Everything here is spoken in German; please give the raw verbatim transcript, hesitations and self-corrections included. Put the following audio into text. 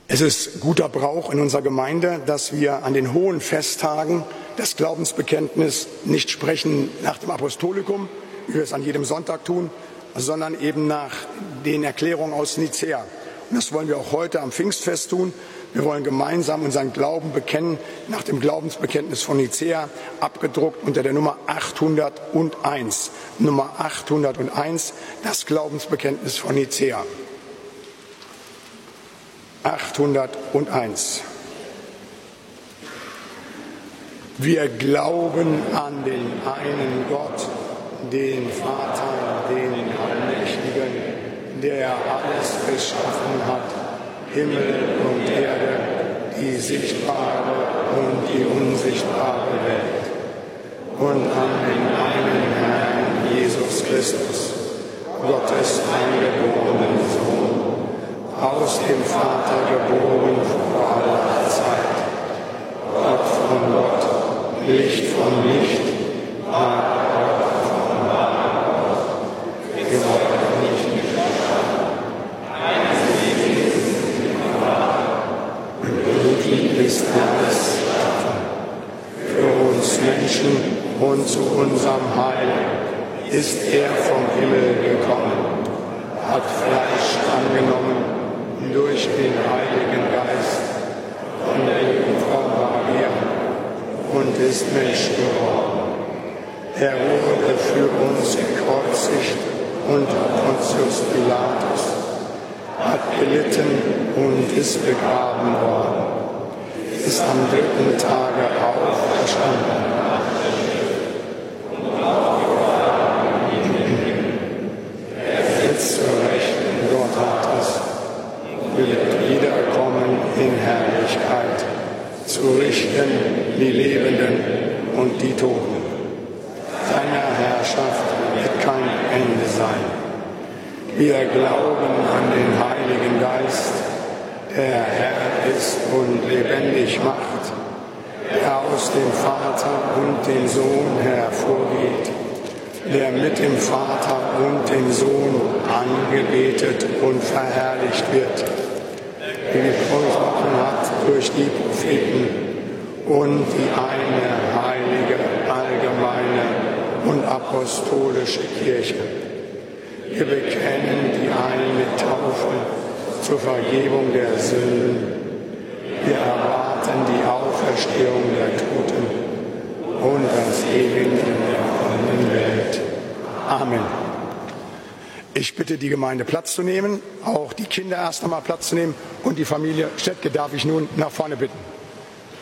Es ist guter Brauch in unserer Gemeinde, dass wir an den hohen Festtagen das Glaubensbekenntnis nicht sprechen nach dem Apostolikum, wie wir es an jedem Sonntag tun, sondern eben nach den Erklärungen aus Nicäa. Und das wollen wir auch heute am Pfingstfest tun. Wir wollen gemeinsam unseren Glauben bekennen nach dem Glaubensbekenntnis von Nicäa, abgedruckt unter der Nummer achthunderteins. Nummer achthunderteins, das Glaubensbekenntnis von Nicäa. achthunderteins. Wir glauben an den einen Gott, den Vater, den Allmächtigen, der alles geschaffen hat, Himmel und Erde, die sichtbare und die unsichtbare Welt. Und an den einen Herrn Jesus Christus, Gottes eingeborenen Sohn, aus dem Vater geboren vor aller Zeit, Gott von Gott, Licht von Licht, wahr Gott von wahr Gott, geworden nicht geschaffen, einzig und ihm ist alles geschaffen. Für uns Menschen und zu unserem Heil ist er vom Himmel gekommen, hat Fleisch angenommen durch den Heiligen Geist von der Jungfrau Maria und ist Mensch geworden. Er wurde für uns gekreuzigt unter Pontius Pilatus, hat gelitten und ist begraben worden, ist am dritten Tage auferstanden. Er sitzt zur Rechten Gottes, wird wiederkommen in Herrlichkeit, zu richten die Lebenden und die Toten. Seiner Herrschaft wird kein Ende sein. Wir glauben an den Heiligen Geist, der Herr ist und lebendig macht, der aus dem Vater und dem Sohn hervorgeht, der mit dem Vater und dem Sohn angebetet und verherrlicht wird, wie gesprochen hat durch die Propheten, und die eine heilige, allgemeine und apostolische Kirche. Wir bekennen die eine Taufe zur Vergebung der Sünden. Wir erwarten die Auferstehung der Toten und das Leben in der kommenden Welt. Amen. Ich bitte die Gemeinde Platz zu nehmen, auch die Kinder erst einmal Platz zu nehmen und die Familie Stettke darf ich nun nach vorne bitten.